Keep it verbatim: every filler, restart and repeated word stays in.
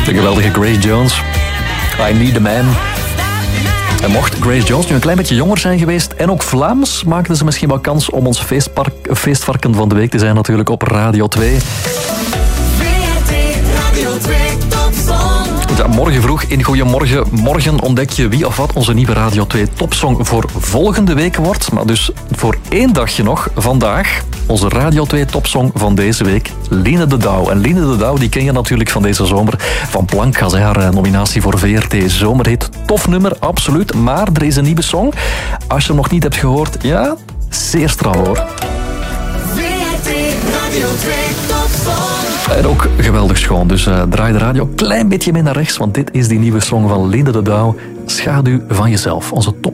De geweldige Grace Jones. I Need a Man. En mocht Grace Jones nu een klein beetje jonger zijn geweest en ook Vlaams, maakten ze misschien wel kans om ons feestpark, feestvarken van de week te zijn natuurlijk op Radio twee. Ja, morgen vroeg in Goeiemorgen Morgen ontdek je wie of wat onze nieuwe Radio twee topsong voor volgende week wordt. Maar dus voor één dagje nog, vandaag, onze Radio twee topsong van deze week, Line de Douw. En Line de Douw, die ken je natuurlijk van deze zomer van Plankgas, haar nominatie voor V R T Zomerhit. Tof nummer, absoluut, maar er is een nieuwe song. Als je hem nog niet hebt gehoord, ja, zeer strak hoor. V R T Radio twee topsong. En ook geweldig schoon, dus uh, draai de radio een klein beetje mee naar rechts, want dit is die nieuwe song van Line de Douw, Schaduw van jezelf, onze top